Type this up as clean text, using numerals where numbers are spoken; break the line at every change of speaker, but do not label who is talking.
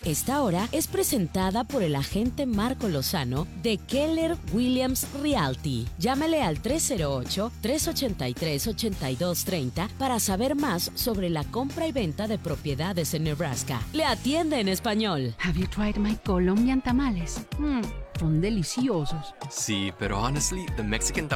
Esta hora es presentada por el agente Marco Lozano de Keller Williams Realty. Llámele al 308-383-8230 para saber más sobre la compra y venta de propiedades en Nebraska. Le atiende en español.
Have you tried my Colombian tamales? Son deliciosos.
Sí, pero honestly, the Mexican